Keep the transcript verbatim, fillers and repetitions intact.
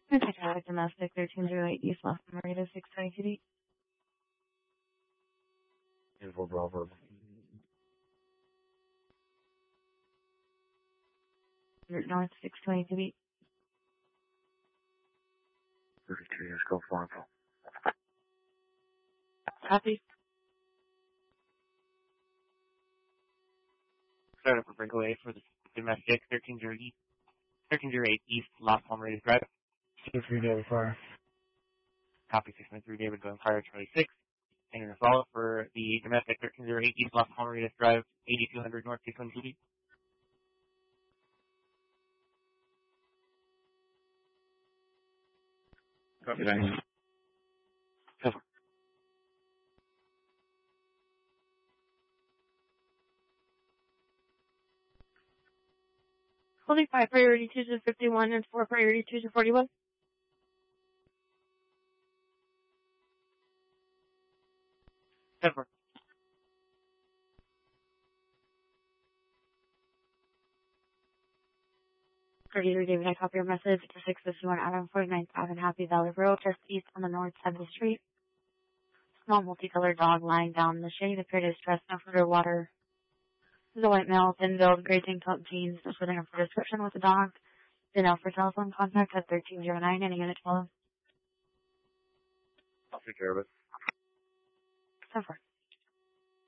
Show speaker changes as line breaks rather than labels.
Okay, traffic domestic thirteen zero eight East Los Maritas six twenty-two D.
Info Bravo.
North six twenty-two D.
thirty-two years, go for info.
Copy.
Start up a breakaway for the domestic thirteen zero eight East Los Palmeritas Drive.
six three David Fire.
Copy six nine three David going fire Charlie six. And in a follow for the domestic thirteen zero eight East Los Palmeritas Drive, eighty-two hundred North six twenty-two D.
Copy. Cover.
Holding five priority two to fifty-one and four priority two to forty-one.
Cover.
thirty-three David, I copy your message to six fifty-one Adam forty-ninth Avenue, Happy Valley Road, just east on the north side of the street. Small multicolored dog lying down in the shade appeared as stressed, no food or water. This is a white male, thin build, gray tank top jeans, just within a description with the dog. Then out for telephone contact at thirteen zero nine and unit twelve.
I'll take care of it.
So far.